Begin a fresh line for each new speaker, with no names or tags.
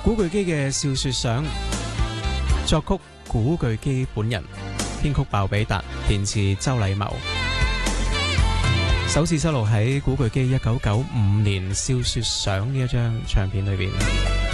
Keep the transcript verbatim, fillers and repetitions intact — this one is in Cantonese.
古巨基嘅《笑說相》，作曲古巨基本人，編曲鮑比達，填詞周禮茂。首次收錄喺古巨基一九九五年《笑說相》呢一張唱片裏邊。